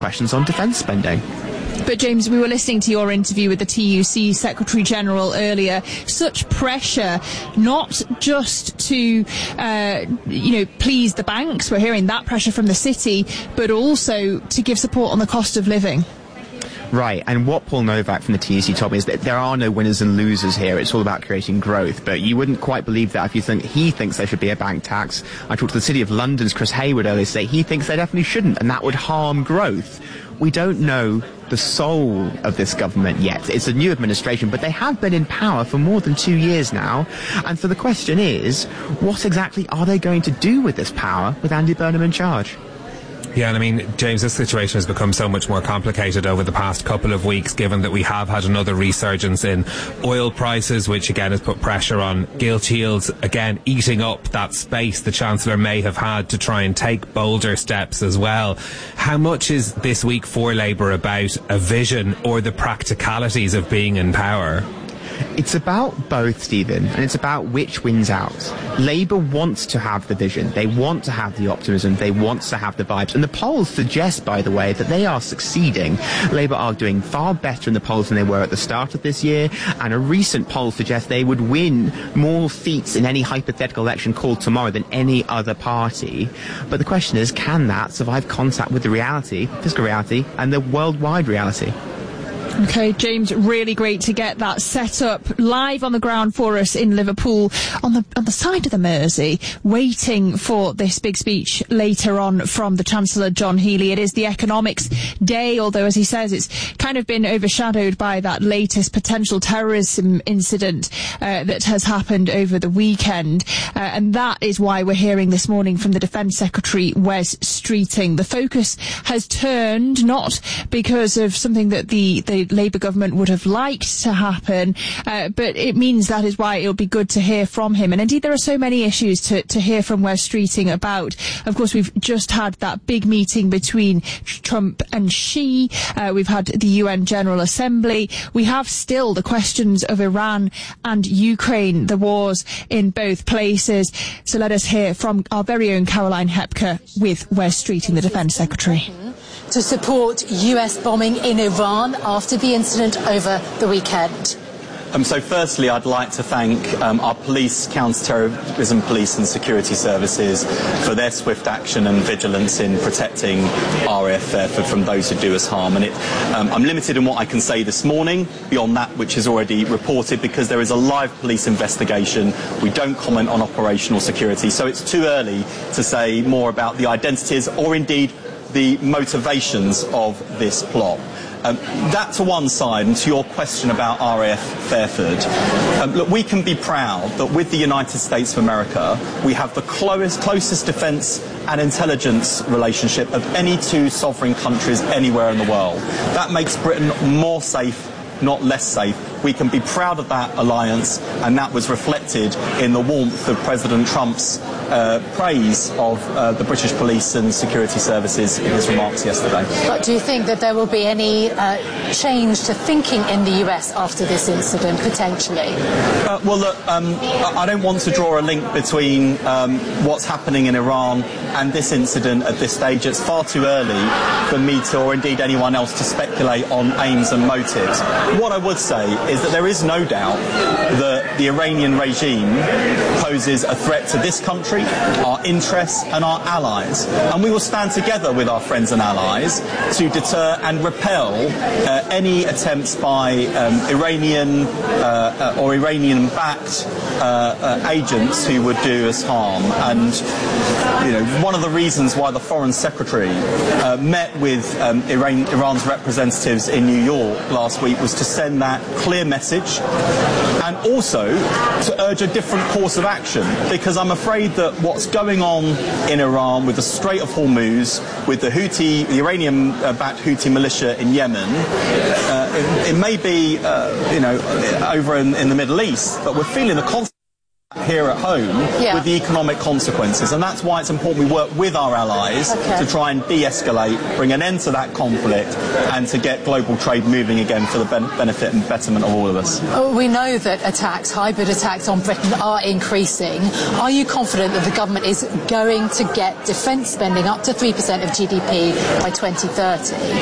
questions on defence spending. But James, we were listening to your interview with the TUC Secretary General earlier. Such pressure, not just to, please the banks. We're hearing that pressure from the city, but also to give support on the cost of living. Right, and what Paul Novak from the TUC told me is that there are no winners and losers here. It's all about creating growth, but you wouldn't quite believe that if you think he thinks there should be a bank tax. I talked to the City of London's Chris Hayward earlier today. He thinks there definitely shouldn't, and that would harm growth. We don't know the soul of this government yet. It's a new administration, but they have been in power for more than 2 years now. And so the question is, what exactly are they going to do with this power with Andy Burnham in charge? Yeah, and I mean, James, this situation has become so much more complicated over the past couple of weeks, given that we have had another resurgence in oil prices, which again has put pressure on gilt yields, again eating up that space the Chancellor may have had to try and take bolder steps as well. How much is this week for Labour about a vision or the practicalities of being in power? It's about both, Stephen, and it's about which wins out. Labour wants to have the vision, they want to have the optimism, they want to have the vibes, and the polls suggest, by the way, that they are succeeding. Labour are doing far better in the polls than they were at the start of this year, and a recent poll suggests they would win more seats in any hypothetical election called tomorrow than any other party. But the question is, can that survive contact with the reality, fiscal reality, and the worldwide reality? Okay, James, really great to get that set up live on the ground for us in Liverpool, on the side of the Mersey, waiting for this big speech later on from the Chancellor John Healey. It is the economics day, although, as he says, it's kind of been overshadowed by that latest potential terrorism incident that has happened over the weekend. And that is why we're hearing this morning from the Defence Secretary, Wes Streeting. The focus has turned, not because of something that the Labour government would have liked to happen, but it means that is why it'll be good to hear from him. And indeed, there are so many issues to hear from Wes Streeting about. Of course, we've just had that big meeting between Trump and Xi. We've had the UN General Assembly. We have still the questions of Iran and Ukraine, the wars in both places. So let us hear from our very own Caroline Hepker with Wes Streeting, the Defence Secretary. To support US bombing in Iran after the incident over the weekend. So firstly, I'd like to thank our police, counter-terrorism police and security services for their swift action and vigilance in protecting RAF Fairford from those who do us harm. And I'm limited in what I can say this morning, beyond that which is already reported, because there is a live police investigation. We don't comment on operational security, so it's too early to say more about the identities or indeed the motivations of this plot. That to one side, and to your question about RAF Fairford, look, we can be proud that with the United States of America, we have the closest defence and intelligence relationship of any two sovereign countries anywhere in the world. That makes Britain more safe, not less safe. We can be proud of that alliance, and that was reflected in the warmth of President Trump's praise of the British police and security services in his remarks yesterday. But do you think that there will be any change to thinking in the US after this incident, potentially? Well, look, I don't want to draw a link between what's happening in Iran and this incident at this stage. It's far too early for me to, or indeed anyone else, to speculate on aims and motives. What I would say is that there is no doubt that the Iranian regime poses a threat to this country, our interests and our allies, and we will stand together with our friends and allies to deter and repel any attempts by Iranian or Iranian-backed agents who would do us harm. And one of the reasons why the Foreign Secretary met with Iran's representatives in New York last week was to send that clear message, and also to urge a different course of action, because I'm afraid that what's going on in Iran with the Strait of Hormuz, with the Iranian-backed Houthi militia in Yemen, it may be over in the Middle East, but we're feeling the consequences here at home with the economic consequences, and that's why it's important we work with our allies to try and de-escalate, bring an end to that conflict, and to get global trade moving again for the benefit and betterment of all of us. We know that hybrid attacks on Britain are increasing. Are you confident that the government is going to get defence spending up to 3% of GDP by 2030?